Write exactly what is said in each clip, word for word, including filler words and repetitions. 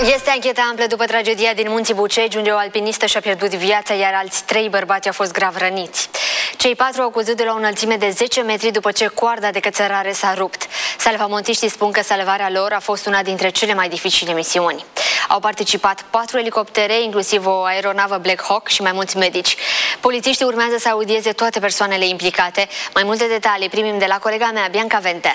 Este ancheta amplă după tragedia din Munții Bucegi, unde o alpinistă și-a pierdut viața, iar alți trei bărbați au fost grav răniți. Cei patru au căzut de la o înălțime de zece metri după ce coarda de cățărare s-a rupt. Salvamontiștii spun că salvarea lor a fost una dintre cele mai dificile misiuni. Au participat patru elicoptere, inclusiv o aeronavă Black Hawk și mai mulți medici. Polițiștii urmează să audieze toate persoanele implicate. Mai multe detalii primim de la colega mea, Bianca Venter.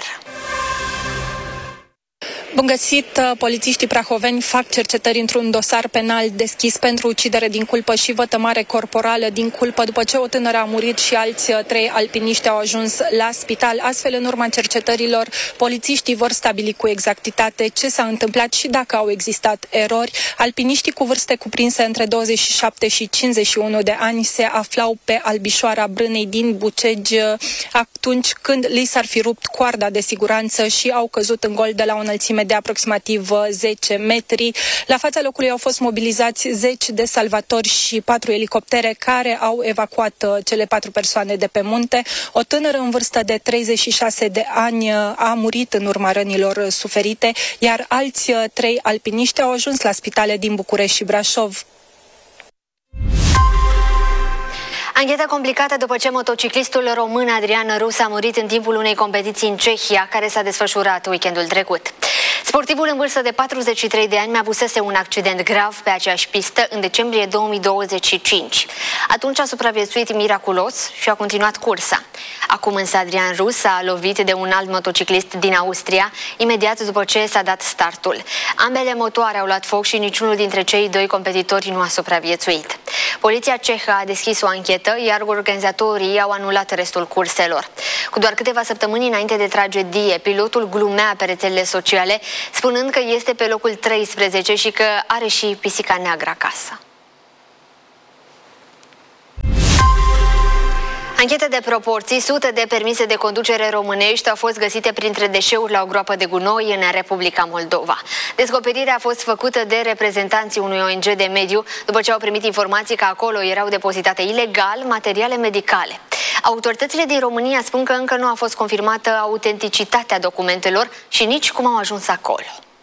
Bun găsit! Polițiștii prahoveni fac cercetări într-un dosar penal deschis pentru ucidere din culpă și vătămare corporală din culpă după ce o tânără a murit și alți trei alpiniști au ajuns la spital. Astfel, în urma cercetărilor, polițiștii vor stabili cu exactitate ce s-a întâmplat și dacă au existat erori. Alpiniștii cu vârste cuprinse între douăzeci și șapte și cincizeci și unu de ani se aflau pe Albișoara Brânei din Bucegi atunci când li s-ar fi rupt coarda de siguranță și au căzut în gol de la o înălțime de aproximativ zece metri. La fața locului au fost mobilizați zeci de salvatori și patru elicoptere care au evacuat cele patru persoane de pe munte. O tânără în vârstă de treizeci și șase de ani a murit în urma rănilor suferite, iar alți trei alpiniști au ajuns la spitale din București și Brașov. Ancheta complicată după ce motociclistul român Adrian Rus a murit în timpul unei competiții în Cehia, care s-a desfășurat weekendul trecut. Sportivul în vârstă de patruzeci și trei de ani mi-avusese un accident grav pe aceeași pistă în decembrie două mii douăzeci și cinci. Atunci a supraviețuit miraculos și a continuat cursa. Acum însă Adrian Rus a lovit de un alt motociclist din Austria imediat după ce s-a dat startul. Ambele motoare au luat foc și niciunul dintre cei doi competitori nu a supraviețuit. Poliția cehă a deschis o anchetă, iar organizatorii au anulat restul curselor. Cu doar câteva săptămâni înainte de tragedie, pilotul glumea pe rețelele sociale, spunând că este pe locul treisprezece și că are și pisica neagră acasă. Anchete de proporții, sute de permise de conducere românești au fost găsite printre deșeuri la o groapă de gunoi în Republica Moldova. Descoperirea a fost făcută de reprezentanții unui O N G de mediu după ce au primit informații că acolo erau depozitate ilegal materiale medicale. Autoritățile din România spun că încă nu a fost confirmată autenticitatea documentelor și nici cum au ajuns acolo.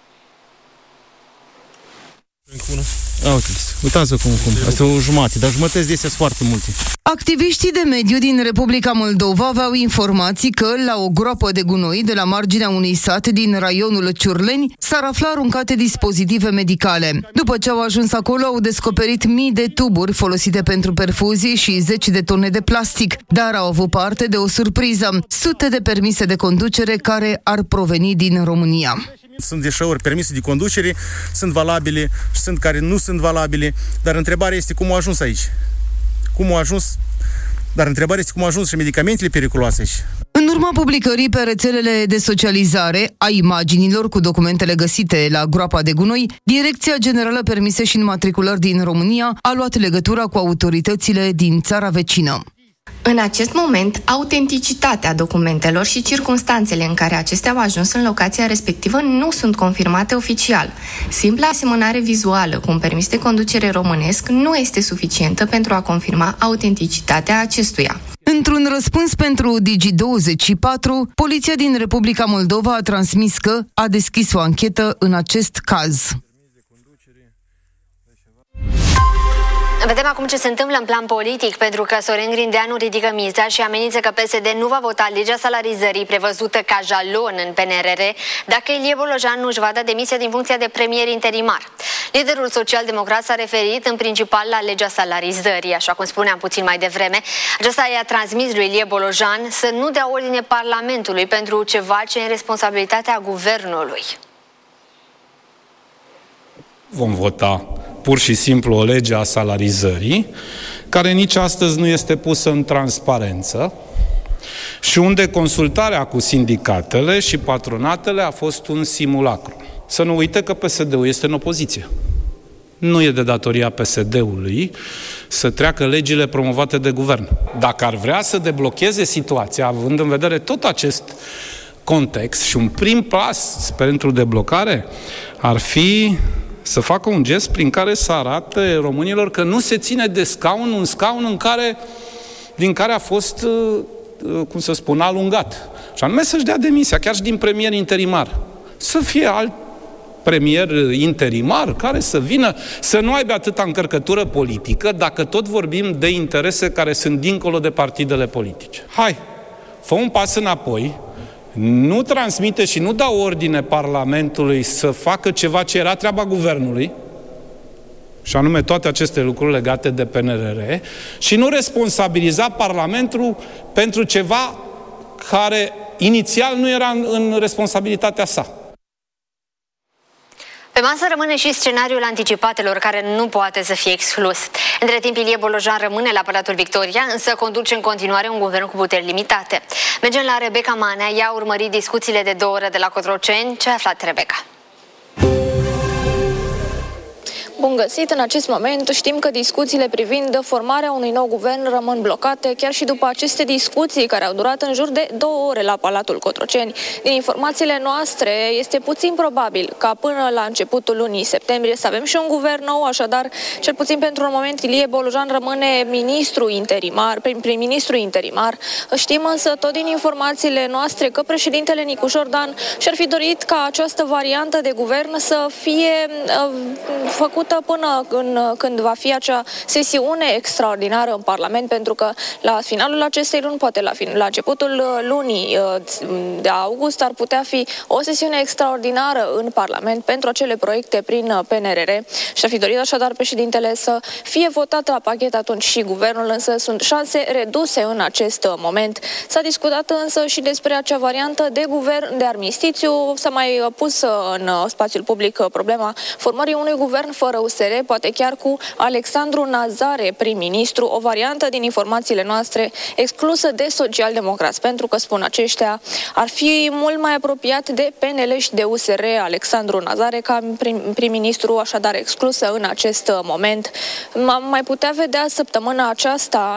A, uite, uitați-vă cum, cum. Asta e o jumătate, dar jumătăți de astea sunt foarte multe. Activiștii de mediu din Republica Moldova aveau informații că la o groapă de gunoi de la marginea unui sat din raionul Ciurleni s-ar afla aruncate dispozitive medicale. După ce au ajuns acolo, au descoperit mii de tuburi folosite pentru perfuzie și zeci de tone de plastic, dar au avut parte de o surpriză: sute de permise de conducere care ar proveni din România. Sunt deșeuri, permise de conducere, sunt valabile, sunt care nu sunt valabile, dar întrebarea este cum au ajuns aici. Cum au ajuns, dar întrebarea este cum au ajuns și medicamentele periculoase aici. În urma publicării pe rețelele de socializare a imaginilor cu documentele găsite la groapa de gunoi, Direcția Generală Permise și Înmatriculări din România a luat legătura cu autoritățile din țara vecină. În acest moment, autenticitatea documentelor și circumstanțele în care acestea au ajuns în locația respectivă nu sunt confirmate oficial. Simpla asemănare vizuală cu un permis de conducere românesc nu este suficientă pentru a confirma autenticitatea acestuia. Într-un răspuns pentru Digi douăzeci și patru, Poliția din Republica Moldova a transmis că a deschis o anchetă în acest caz. Vedem acum ce se întâmplă în plan politic, pentru că Sorin Grindeanu ridică miza și amenință că P S D nu va vota legea salarizării prevăzută ca jalon în P N R R dacă Ilie Bolojan nu își va da demisia din funcția de premier interimar. Liderul social-democrat s-a referit în principal la legea salarizării, așa cum spuneam puțin mai devreme. Aceasta i-a transmis lui Ilie Bolojan să nu dea ordine Parlamentului pentru ceva ce e în responsabilitatea guvernului. Vom vota pur și simplu o lege a salarizării, care nici astăzi nu este pusă în transparență și unde consultarea cu sindicatele și patronatele a fost un simulacru. Să nu uite că P S D-ul este în opoziție. Nu e de datoria P S D-ului să treacă legile promovate de guvern. Dacă ar vrea să deblocheze situația, având în vedere tot acest context, și un prim pas pentru deblocare ar fi să facă un gest prin care să arate românilor că nu se ține de scaun, un scaun în care, din care a fost, cum să spun, alungat. Și anume să-și dea demisia, chiar și din premier interimar. Să fie alt premier interimar care să vină, să nu aibă atâta încărcătură politică, dacă tot vorbim de interese care sunt dincolo de partidele politice. Hai, fă un pas înapoi, nu transmite și nu dă ordine Parlamentului să facă ceva ce era treaba guvernului, și anume toate aceste lucruri legate de P N R R, și nu responsabiliza Parlamentul pentru ceva care inițial nu era în, în responsabilitatea sa. Pe masă rămâne și scenariul anticipatelor, care nu poate să fie exclus. Între timp, Ilie Bolojan rămâne la Palatul Victoria, însă conduce în continuare un guvern cu puteri limitate. Mergem la Rebecca Manea, ea a urmărit discuțiile de două ore de la Cotroceni. Ce a aflat Rebecca? Bun găsit! În acest moment știm că discuțiile privind formarea unui nou guvern rămân blocate, chiar și după aceste discuții care au durat în jur de două ore la Palatul Cotroceni. Din informațiile noastre, este puțin probabil ca până la începutul lunii septembrie să avem și un guvern nou, așadar, cel puțin pentru un moment, Ilie Bolojan rămâne ministru interimar, prim-ministru interimar. Știm însă tot din informațiile noastre că președintele Nicu Jordan și-ar fi dorit ca această variantă de guvern să fie uh, făcută până în, când va fi acea sesiune extraordinară în Parlament, pentru că la finalul acestei luni, poate la, fin, la începutul lunii de august, ar putea fi o sesiune extraordinară în Parlament pentru acele proiecte prin P N R R. Și-ar fi dorit așadar președintele să fie votat la pachet atunci și guvernul, însă sunt șanse reduse în acest moment. S-a discutat însă și despre acea variantă de guvern de armistițiu. S-a mai pus în spațiul public problema formării unui guvern fără U S R, poate chiar cu Alexandru Nazare prim-ministru, o variantă din informațiile noastre exclusă de socialdemocrați, pentru că, spun aceștia, ar fi mult mai apropiat de P N L și de U S R Alexandru Nazare ca prim-ministru, așadar exclusă în acest moment. Am mai putea vedea săptămâna aceasta